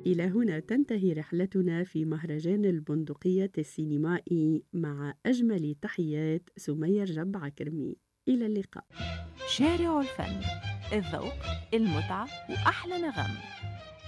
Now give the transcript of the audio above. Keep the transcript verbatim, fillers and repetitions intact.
إلى هنا تنتهي رحلتنا في مهرجان البندقية السينمائي مع أجمل تحيات سمية رجب عكرمي. إلى اللقاء. شارع الفن، الذوق، المتعة وأحلى نغم.